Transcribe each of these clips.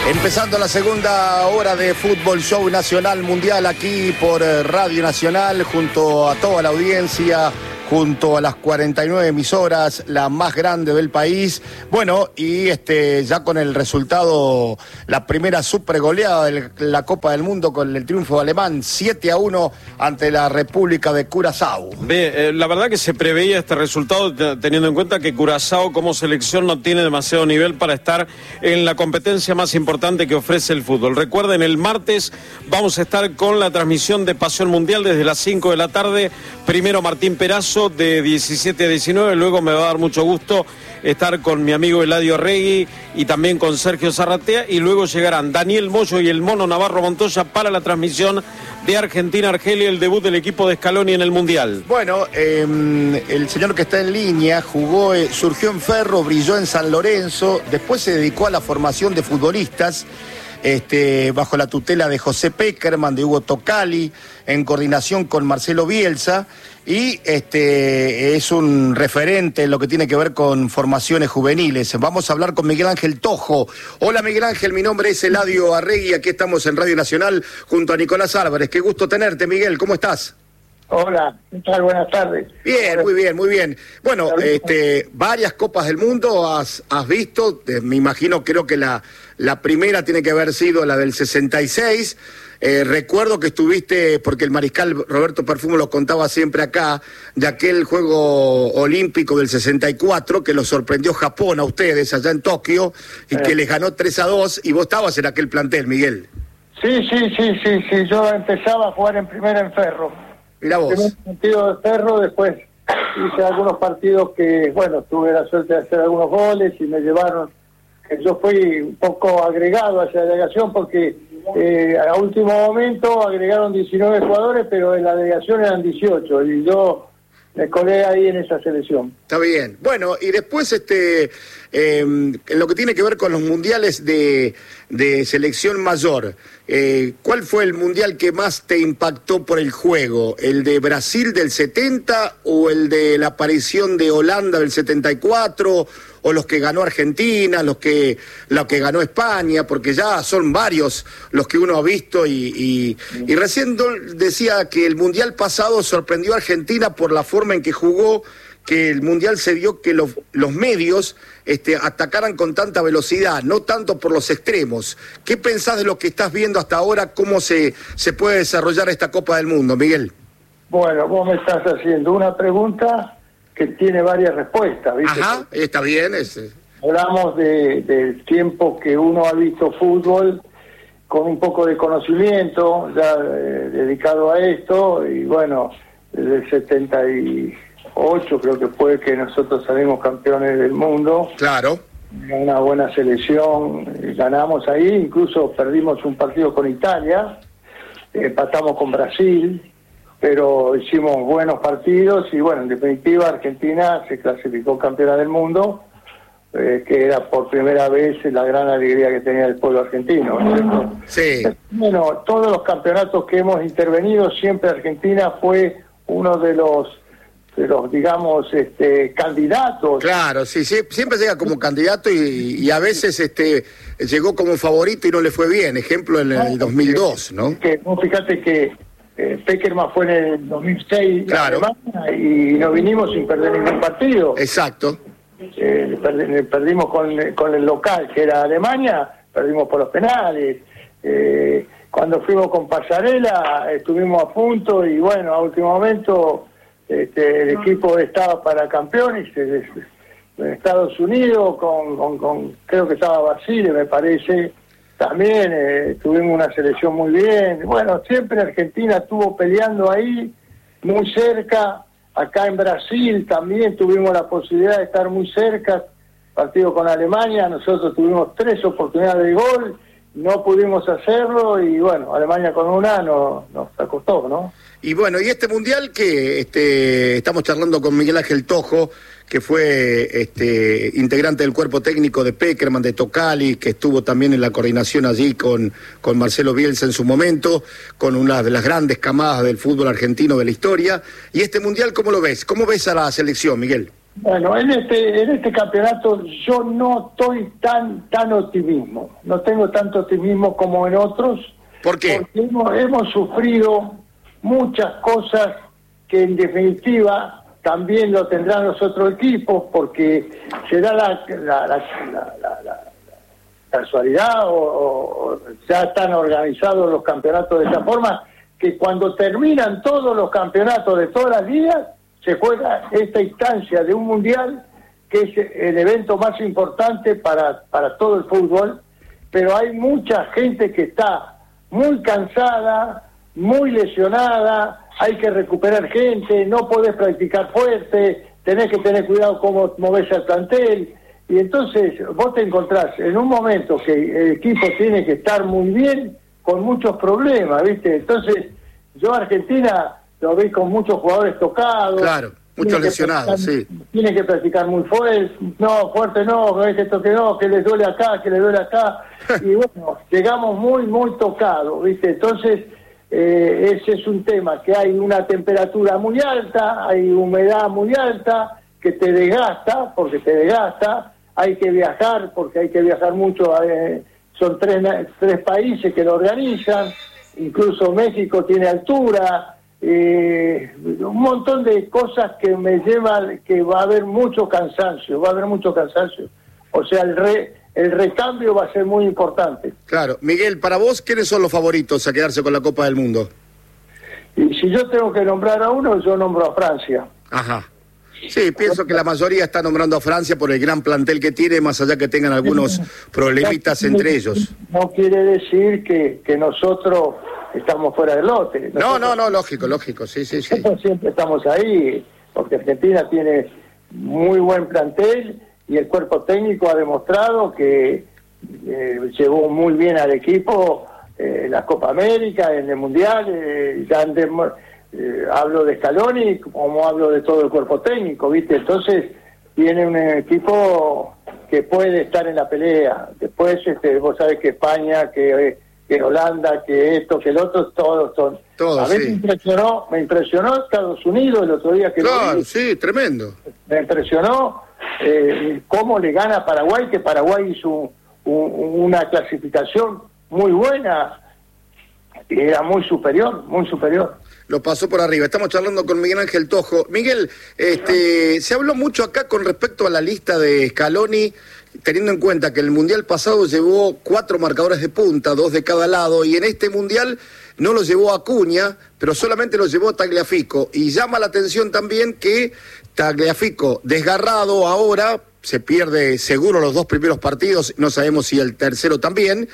Empezando la segunda hora de Fútbol Show Nacional Mundial aquí por Radio Nacional, junto a toda la audiencia, junto a las 49 emisoras, la más grande del país. Bueno, y ya con el resultado, la primera super goleada de la Copa del Mundo con el triunfo alemán, 7-1 ante la República de Curazao. La verdad que se preveía este resultado teniendo en cuenta que Curazao como selección no tiene demasiado nivel para estar en la competencia más importante que ofrece el fútbol. Recuerden, el martes vamos a estar con la transmisión de Pasión Mundial desde las 5 de la tarde. Primero Martín Perazo de 17 a 19, luego me va a dar mucho gusto estar con mi amigo Eladio Regui y también con Sergio Zarratea, y luego llegarán Daniel Moyo y el Mono Navarro Montoya para la transmisión de Argentina-Argelia, el debut del equipo de Scaloni en el Mundial. Bueno, el señor que está en línea jugó, surgió en Ferro, brilló en San Lorenzo, después se dedicó a la formación de futbolistas, bajo la tutela de José Peckerman, de Hugo Tocali, en coordinación con Marcelo Bielsa, y es un referente en lo que tiene que ver con formaciones juveniles. Vamos a hablar con Miguel Ángel Tojo. Hola Miguel Ángel, mi nombre es Eladio Arregui, aquí estamos en Radio Nacional junto a Nicolás Álvarez. Qué gusto tenerte, Miguel, ¿cómo estás? Hola, ¿qué tal? Buenas tardes. Bien, muy bien, muy bien. Bueno, varias Copas del Mundo has visto, me imagino, creo que la primera tiene que haber sido la del 66. Recuerdo que estuviste, porque el mariscal Roberto Perfumo lo contaba siempre acá, de aquel juego olímpico del 64, que los sorprendió Japón a ustedes allá en Tokio, y que les ganó 3-2, y vos estabas en aquel plantel, Miguel. Sí, yo empezaba a jugar en primera en Ferro. Mirá vos. Un partido de Ferro, después hice algunos partidos que, bueno, tuve la suerte de hacer algunos goles y me llevaron. Yo fui un poco agregado a esa delegación porque a último momento agregaron 19 jugadores, pero en la delegación eran 18 y yo me colé ahí en esa selección. Está bien. Bueno, y después en lo que tiene que ver con los mundiales de selección mayor, ¿cuál fue el mundial que más te impactó por el juego? ¿El de Brasil del 70 o el de la aparición de Holanda del 74 o los que ganó Argentina, los que ganó España? Porque ya son varios los que uno ha visto y recién decía que el mundial pasado sorprendió a Argentina por la forma en que jugó, que el mundial se dio que los medios atacaran con tanta velocidad, no tanto por los extremos. ¿Qué pensás de lo que estás viendo hasta ahora? ¿Cómo se puede desarrollar esta Copa del Mundo, Miguel? Bueno, vos me estás haciendo una pregunta que tiene varias respuestas, ¿viste? Ajá, está bien. Hablamos del tiempo que uno ha visto fútbol con un poco de conocimiento, ya dedicado a esto, y bueno, desde el 78 creo que fue que nosotros salimos campeones del mundo. Claro. Una buena selección, ganamos ahí, incluso perdimos un partido con Italia, empatamos con Brasil, pero hicimos buenos partidos y bueno, en definitiva Argentina se clasificó campeona del mundo, que era por primera vez la gran alegría que tenía el pueblo argentino, ¿no es cierto? Sí. Bueno, todos los campeonatos que hemos intervenido, siempre Argentina fue uno de los digamos, candidatos. Claro, sí, siempre llega como candidato y a veces llegó como favorito y no le fue bien. Ejemplo en el 2002, ¿no? Fíjate que Peckerman fue en el 2006, claro, Alemania, y nos vinimos sin perder ningún partido. Exacto. Perdimos con el local, que era Alemania, perdimos por los penales. Cuando fuimos con Pasarela estuvimos a punto y bueno, a último momento el equipo estaba para campeón y en Estados Unidos con creo que estaba Basile, me parece. También tuvimos una selección muy bien. Bueno, siempre Argentina estuvo peleando ahí, muy cerca. Acá en Brasil también tuvimos la posibilidad de estar muy cerca. Partido con Alemania, nosotros tuvimos 3 oportunidades de gol, no pudimos hacerlo y bueno, Alemania con una nos acostó, ¿no? Y bueno, y este mundial que estamos charlando con Miguel Ángel Tojo, que fue integrante del cuerpo técnico de Peckerman, de Tocali, que estuvo también en la coordinación allí con Marcelo Bielsa en su momento, con una de las grandes camadas del fútbol argentino de la historia. Y este mundial, ¿cómo lo ves? ¿Cómo ves a la selección, Miguel? Bueno, en este campeonato yo no estoy tan optimismo, no tengo tanto optimismo como en otros. ¿Por qué? Porque hemos sufrido muchas cosas que en definitiva también lo tendrán los otros equipos, porque será la casualidad o ya están organizados los campeonatos de esa forma, que cuando terminan todos los campeonatos de todas las ligas, se juega esta instancia de un mundial que es el evento más importante para todo el fútbol, pero hay mucha gente que está muy cansada, muy lesionada, hay que recuperar gente, no podés practicar fuerte, tenés que tener cuidado cómo movés al plantel, y entonces vos te encontrás en un momento que el equipo tiene que estar muy bien, con muchos problemas, ¿viste? Entonces, yo a Argentina lo vi con muchos jugadores tocados. Claro, muchos lesionados, sí. Tiene que practicar muy fuerte, fuerte no, que les duele acá, que les duele acá. Y bueno, llegamos muy tocados, ¿viste? Entonces, ese es un tema, que hay una temperatura muy alta, hay humedad muy alta, que te desgasta, hay que viajar, porque hay que viajar mucho, son tres países que lo organizan, incluso México tiene altura, un montón de cosas que me llevan, que va a haber mucho cansancio, o sea, el recambio va a ser muy importante. Claro. Miguel, para vos, ¿quiénes son los favoritos a quedarse con la Copa del Mundo? Y si yo tengo que nombrar a uno, yo nombro a Francia. Ajá. Sí, pienso que la mayoría está nombrando a Francia por el gran plantel que tiene, más allá que tengan algunos problemitas entre ellos. No quiere decir que nosotros estamos fuera del lote. No, lógico, sí. Nosotros siempre estamos ahí, porque Argentina tiene muy buen plantel y el cuerpo técnico ha demostrado que llevó muy bien al equipo la Copa América, en el Mundial, hablo de Scaloni como hablo de todo el cuerpo técnico, ¿viste? Entonces tiene un equipo que puede estar en la pelea. Después vos sabés que España, que Holanda, que esto, que el otro, todos son. A veces sí. Me impresionó Estados Unidos el otro día que claro, sí, tremendo. Me impresionó cómo le gana a Paraguay, que Paraguay hizo una clasificación muy buena, era muy superior. Lo pasó por arriba. Estamos charlando con Miguel Ángel Tojo. Miguel, se habló mucho acá con respecto a la lista de Scaloni, teniendo en cuenta que el Mundial pasado llevó 4 marcadores de punta, 2 de cada lado, y en este Mundial no lo llevó Acuña, pero solamente lo llevó Tagliafico. Y llama la atención también que Tagliafico, desgarrado ahora, se pierde seguro los 2 primeros partidos, no sabemos si el tercero también,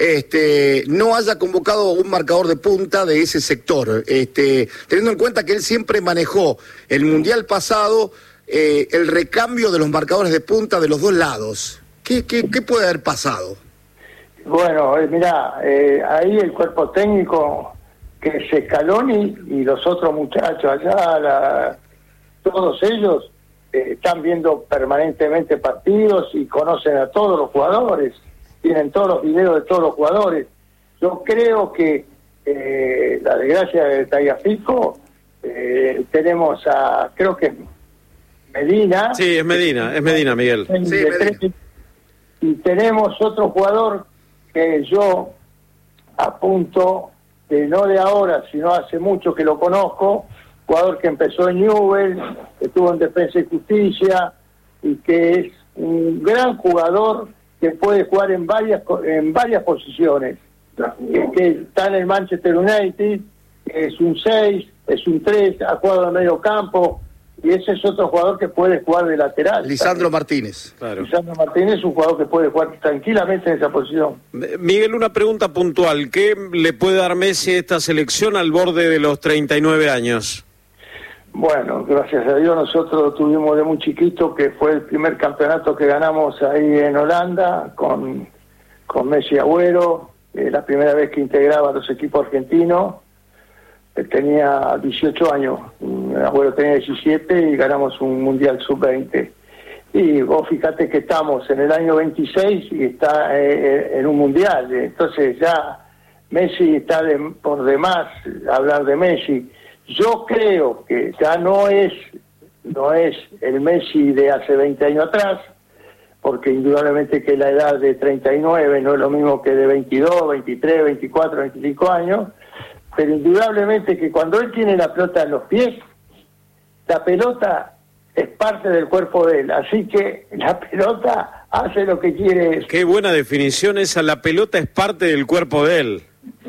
no haya convocado un marcador de punta de ese sector, teniendo en cuenta que él siempre manejó el Mundial pasado el recambio de los marcadores de punta de los 2 lados. ¿Qué puede haber pasado? Bueno, mirá, ahí el cuerpo técnico, que es Scaloni y los otros muchachos allá, todos ellos están viendo permanentemente partidos y conocen a todos los jugadores, tienen todos los videos de todos los jugadores. Yo creo que la desgracia de Tagliafico, tenemos a, creo que Medina. Sí, es Medina, Miguel. Sí, Medina. Y tenemos otro jugador que yo apunto, que no de ahora, sino hace mucho que lo conozco, jugador que empezó en Newell's, que estuvo en Defensa y Justicia, y que es un gran jugador que puede jugar en varias posiciones, que está en el Manchester United, es un 6, es un 3, ha jugado en medio campo, y ese es otro jugador que puede jugar de lateral. Lisandro Martínez. Claro. Lisandro Martínez es un jugador que puede jugar tranquilamente en esa posición. Miguel, una pregunta puntual. ¿Qué le puede dar Messi a esta selección al borde de los 39 años? Bueno, gracias a Dios nosotros tuvimos de muy chiquito, que fue el primer campeonato que ganamos ahí en Holanda con Messi Agüero, la primera vez que integraba a los equipos argentinos. Tenía 18 años, Agüero tenía 17 y ganamos un Mundial Sub-20. Y vos fíjate que estamos en el año 26 y está en un Mundial, entonces ya Messi está por demás hablar de Messi. Yo creo que ya no es no es el Messi de hace 20 años atrás, porque indudablemente que la edad de 39 no es lo mismo que de 22, 23, 24, 25 años, pero indudablemente que cuando él tiene la pelota en los pies, la pelota es parte del cuerpo de él, así que la pelota hace lo que quiere. Qué buena definición esa, la pelota es parte del cuerpo de él.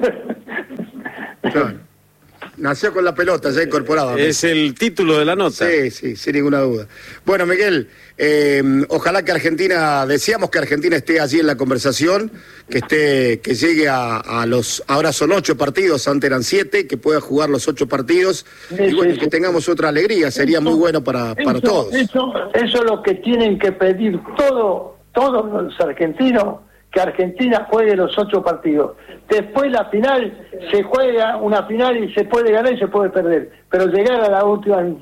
Claro. Nació con la pelota, ya incorporada. Es el título de la nota. Sí, sí, sin ninguna duda. Bueno, Miguel, ojalá que Argentina, deseamos que Argentina esté allí en la conversación, que llegue a los, ahora son 8 partidos, antes eran 7, que pueda jugar los 8 partidos, y bueno, que tengamos otra alegría, sería muy bueno para todos. Eso es lo que tienen que pedir todos los argentinos, que Argentina juegue los 8 partidos. Después la final, se juega una final y se puede ganar y se puede perder. Pero llegar a la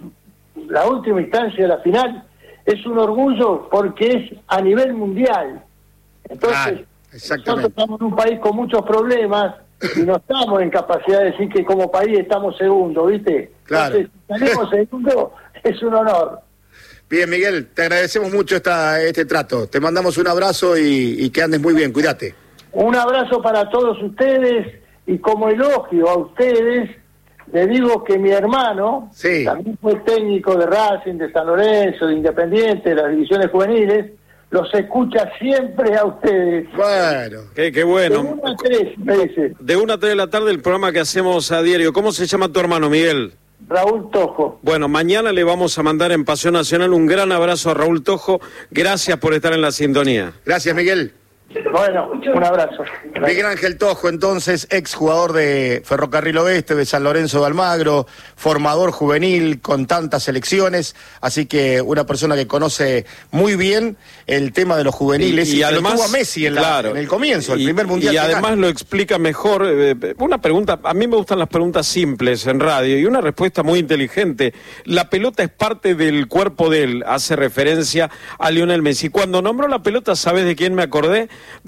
última instancia de la final es un orgullo porque es a nivel mundial. Entonces, nosotros estamos en un país con muchos problemas y no estamos en capacidad de decir que como país estamos segundos, ¿viste? Claro. Entonces, si salimos segundos, es un honor. Bien, Miguel, te agradecemos mucho este trato. Te mandamos un abrazo y que andes muy bien, cuídate. Un abrazo para todos ustedes y como elogio a ustedes, le digo que mi hermano, también fue técnico de Racing, de San Lorenzo, de Independiente, de las divisiones juveniles, los escucha siempre a ustedes. Bueno. Qué bueno. De 1 a 3, me dice. De 1 a 3 de la tarde el programa que hacemos a diario. ¿Cómo se llama tu hermano, Miguel? Raúl Tojo. Bueno, mañana le vamos a mandar en Pasión Nacional un gran abrazo a Raúl Tojo. Gracias por estar en la sintonía. Gracias, Miguel. Bueno, un abrazo. Miguel Ángel Tojo, entonces, exjugador de Ferrocarril Oeste, de San Lorenzo de Almagro, formador juvenil con tantas selecciones, así que una persona que conoce muy bien el tema de los juveniles y además lo tuvo a Messi en el comienzo, el primer mundial. Y además lo explica mejor. Una pregunta, a mí me gustan las preguntas simples en radio y una respuesta muy inteligente. La pelota es parte del cuerpo de él, hace referencia a Lionel Messi. Cuando nombró la pelota, ¿sabes de quién me acordé?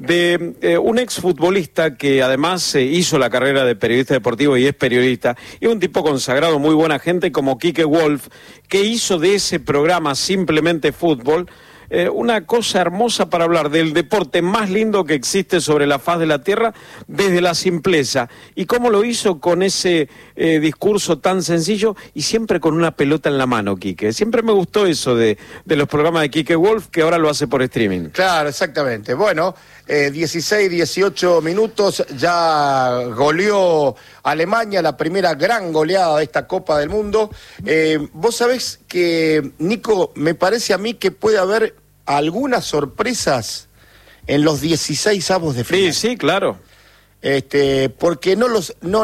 De un exfutbolista que además hizo la carrera de periodista deportivo y es periodista, y un tipo consagrado, muy buena gente, como Quique Wolf, que hizo de ese programa Simplemente Fútbol una cosa hermosa para hablar del deporte más lindo que existe sobre la faz de la tierra desde la simpleza. Y cómo lo hizo con ese discurso tan sencillo y siempre con una pelota en la mano, Quique. Siempre me gustó eso de los programas de Quique Wolf, que ahora lo hace por streaming. Claro, exactamente. Bueno, 16, 18 minutos, ya goleó Alemania, la primera gran goleada de esta Copa del Mundo. Vos sabés que, Nico, me parece a mí que puede haber algunas sorpresas en los 16avos de final. Sí, claro. Porque no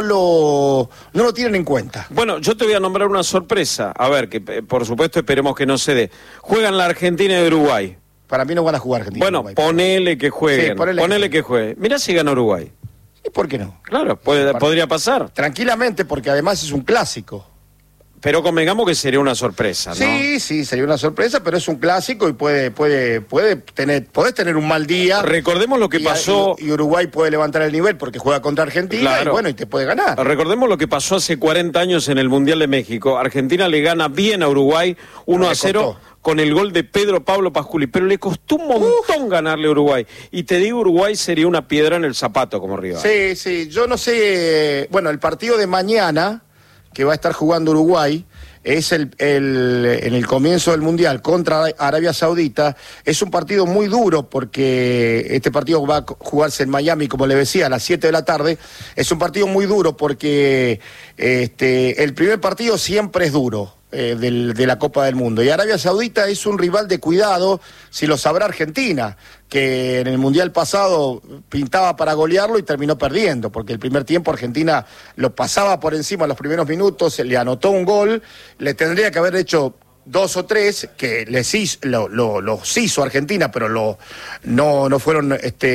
lo tienen en cuenta. Bueno, yo te voy a nombrar una sorpresa. A ver, que por supuesto esperemos que no se dé. Juegan la Argentina y Uruguay. Para mí no van a jugar Argentina. Bueno, Uruguay, ponele que jueguen. Sí, ponele que juegue. Mirá si gana Uruguay. ¿Y por qué no? Claro, podría pasar. Tranquilamente, porque además es un clásico. Pero convengamos que sería una sorpresa, ¿no? Sí, sería una sorpresa, pero es un clásico y podés tener un mal día. Recordemos lo que pasó. Y Uruguay puede levantar el nivel porque juega contra Argentina, claro. Y te puede ganar. Recordemos lo que pasó hace 40 años en el Mundial de México. Argentina le gana bien a Uruguay 1-0 con el gol de Pedro Pablo Pasculi, pero le costó un montón ganarle a Uruguay. Y te digo, Uruguay sería una piedra en el zapato como rival. Sí, yo no sé, bueno, el partido de mañana que va a estar jugando Uruguay es en el comienzo del Mundial contra Arabia Saudita. Es un partido muy duro porque este partido va a jugarse en Miami, como le decía, a las 7 de la tarde. Es un partido muy duro porque el primer partido siempre es duro. De la Copa del Mundo. Y Arabia Saudita es un rival de cuidado, si lo sabrá Argentina, que en el Mundial pasado pintaba para golearlo y terminó perdiendo, porque el primer tiempo Argentina lo pasaba por encima en los primeros minutos, le anotó un gol, le tendría que haber hecho 2 o 3 que los hizo Argentina, pero no fueron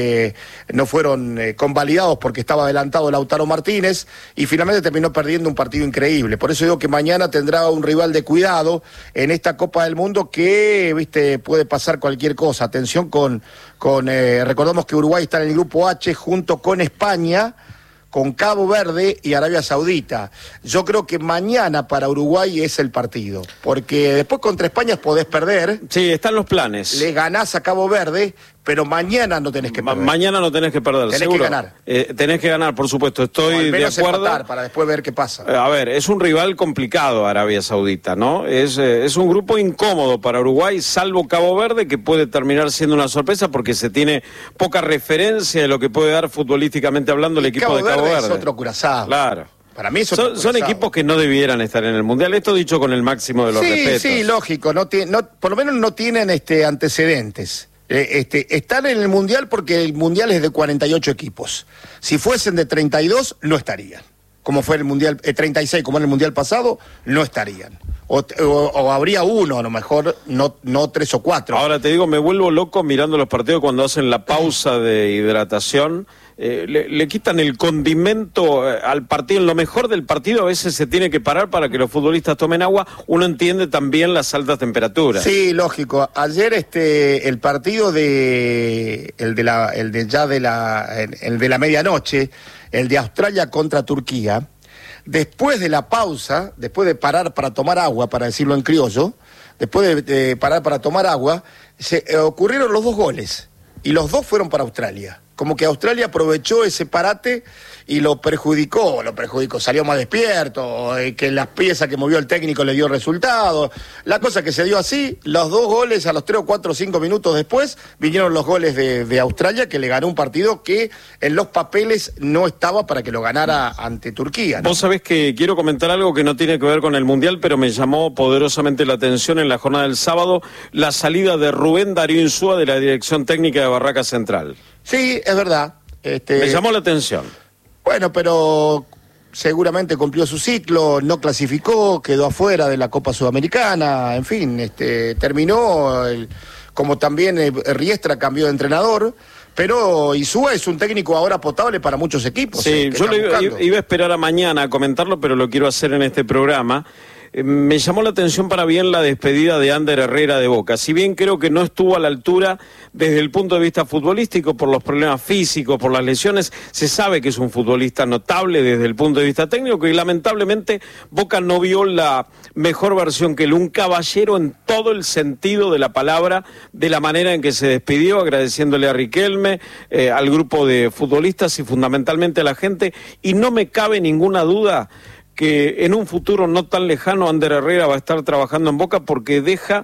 convalidados porque estaba adelantado Lautaro Martínez y finalmente terminó perdiendo un partido increíble. Por eso digo que mañana tendrá un rival de cuidado en esta Copa del Mundo que puede pasar cualquier cosa. Atención recordamos que Uruguay está en el grupo H junto con España, con Cabo Verde y Arabia Saudita. Yo creo que mañana para Uruguay es el partido, porque después contra España podés perder. Sí, están los planes. Le ganás a Cabo Verde, pero mañana no tenés que perder. Mañana no tenés que perder, tenés seguro. Que ganar. Tenés que ganar, por supuesto, estoy de acuerdo. Empatar para después ver qué pasa. A ver, es un rival complicado Arabia Saudita, ¿no? Es un grupo incómodo para Uruguay, salvo Cabo Verde, que puede terminar siendo una sorpresa porque se tiene poca referencia de lo que puede dar futbolísticamente hablando el equipo de Cabo Verde. Es otro Curazao. Claro. Para mí son equipos que no debieran estar en el Mundial. Esto dicho con el máximo de los respetos. Sí, lógico. Por lo menos no tienen antecedentes. Están en el Mundial porque el Mundial es de 48 equipos. Si fuesen de 32, no estarían. Como fue el Mundial, 36, como en el Mundial pasado, no estarían. O habría uno, a lo mejor, no 3 o 4. Ahora te digo, me vuelvo loco mirando los partidos cuando hacen la pausa de hidratación. Le quitan el condimento al partido. En lo mejor del partido a veces se tiene que parar para que los futbolistas tomen agua. Uno entiende también las altas temperaturas. Sí, lógico. Ayer el partido el de la medianoche, el de Australia contra Turquía, después de la pausa, después de parar para tomar agua, para decirlo en criollo, después de parar para tomar agua, ocurrieron los 2 goles. Y los 2 fueron para Australia. Como que Australia aprovechó ese parate y lo perjudicó, salió más despierto, que las piezas que movió el técnico le dio resultado. La cosa que se dio así, los 2 goles a los 3 o 4 o 5 minutos después, vinieron los goles de Australia, que le ganó un partido que en los papeles no estaba para que lo ganara ante Turquía, ¿no? Vos sabés que quiero comentar algo que no tiene que ver con el Mundial, pero me llamó poderosamente la atención en la jornada del sábado, la salida de Rubén Darío Insúa de la dirección técnica de Barraca Central. Sí, es verdad. Me llamó la atención. Bueno, pero seguramente cumplió su ciclo, no clasificó, quedó afuera de la Copa Sudamericana, en fin, terminó, como también Riestra cambió de entrenador, pero Insúa es un técnico ahora potable para muchos equipos. Sí, yo iba a esperar a mañana a comentarlo, pero lo quiero hacer en este programa. Me llamó la atención para bien la despedida de Ander Herrera de Boca. Si bien creo que no estuvo a la altura desde el punto de vista futbolístico, por los problemas físicos, por las lesiones, se sabe que es un futbolista notable desde el punto de vista técnico y lamentablemente Boca no vio la mejor versión que él, un caballero en todo el sentido de la palabra, de la manera en que se despidió, agradeciéndole a Riquelme, al grupo de futbolistas y fundamentalmente a la gente, y no me cabe ninguna duda que en un futuro no tan lejano Ander Herrera va a estar trabajando en Boca porque deja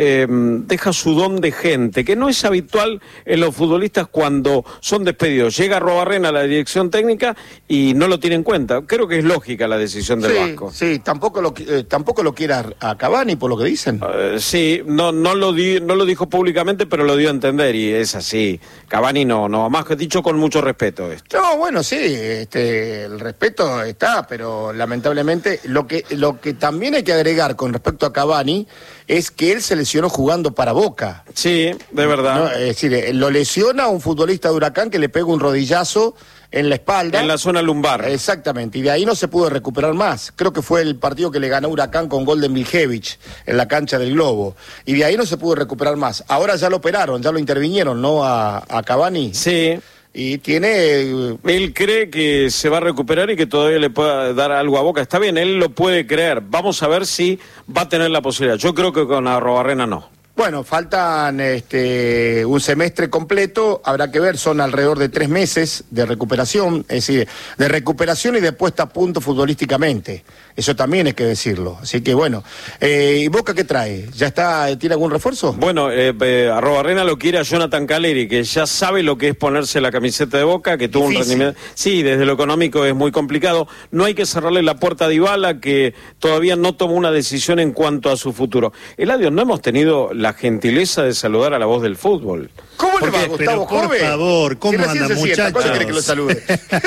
su don de gente, que no es habitual en los futbolistas cuando son despedidos. Llega Arrobarrena a la dirección técnica y no lo tiene en cuenta. Creo que es lógica la decisión del Vasco. Sí, tampoco lo quiere a Cavani, por lo que dicen. Sí, no lo dijo públicamente, pero lo dio a entender y es así. Cavani no, más que dicho con mucho respeto esto. No, bueno, sí, el respeto está, pero lamentablemente lo que también hay que agregar con respecto a Cavani es que él se lesionó jugando para Boca. Sí, de verdad. ¿No? Es decir, lo lesiona a un futbolista de Huracán que le pega un rodillazo en la espalda. En la zona lumbar. Exactamente, y de ahí no se pudo recuperar más. Creo que fue el partido que le ganó Huracán con gol de Miljevic en la cancha del Globo. Y de ahí no se pudo recuperar más. Ahora ya lo operaron, ya lo intervinieron, ¿no? A Cavani. Sí. Y tiene... Él cree que se va a recuperar y que todavía le pueda dar algo a Boca. Está bien, él lo puede creer. Vamos a ver si va a tener la posibilidad. Yo creo que con Arrobarrena no. Bueno, faltan un semestre completo, habrá que ver, son alrededor de 3 meses de recuperación, es decir, de recuperación y de puesta a punto futbolísticamente. Eso también hay que decirlo. Así que bueno, ¿y Boca qué trae? ¿Tiene algún refuerzo? Bueno, Arrobarrena lo quiere a Jonathan Caleri, que ya sabe lo que es ponerse la camiseta de Boca, que tuvo un rendimiento... Sí, desde lo económico es muy complicado. No hay que cerrarle la puerta a Dybala, que todavía no tomó una decisión en cuanto a su futuro. Eladio, no hemos tenido la gentileza de saludar a la voz del fútbol. ¿Cómo le va, Gustavo Jove? Por favor, ¿cómo anda, muchachos? ¿Cuándo quiere que lo salude?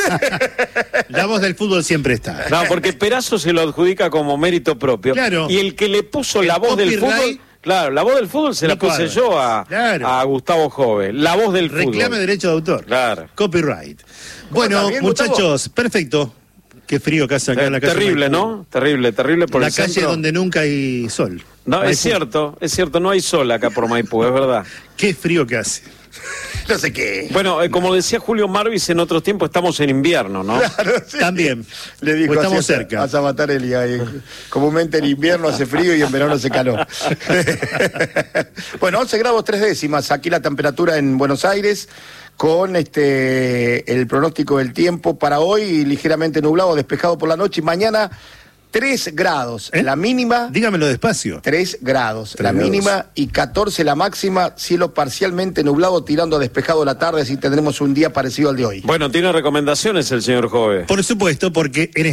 La voz del fútbol siempre está. No, porque Perazo se lo adjudica como mérito propio. Claro. Y el que le puso la voz del fútbol... Claro, la voz del fútbol se la puse yo a Gustavo Jove. La voz del fútbol. Reclame derecho de autor. Claro. Copyright. Bueno, bien, muchachos, perfecto. Qué frío que hace acá en la calle. Terrible, ¿no? Terrible por el centro. La calle donde nunca hay sol. No, Maipú. Es cierto, no hay sol acá por Maipú, es verdad. Qué frío que hace. no sé qué. Bueno, como decía Julio Marvis, en otros tiempos estamos en invierno, ¿no? Claro, sí. También. Le dijo Pues estamos así cerca. a Sabatarelli. Comúnmente en invierno hace frío y en verano hace calor. Bueno, 11 grados 3 décimas. Aquí la temperatura en Buenos Aires, con el pronóstico del tiempo para hoy, ligeramente nublado, despejado por la noche, y mañana 3 grados, la mínima. Dígamelo despacio. 3 grados, 3 la grados. mínima, y 14 la máxima, cielo parcialmente nublado, tirando a despejado la tarde, así tendremos un día parecido al de hoy. Bueno, tiene recomendaciones el señor Jove. Por supuesto, porque en